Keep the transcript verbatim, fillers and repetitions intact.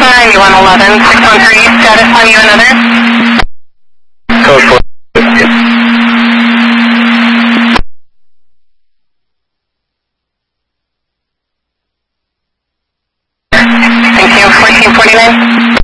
you one eleven, six one three, status on you another. Code four. Thank you, fourteen forty-nine.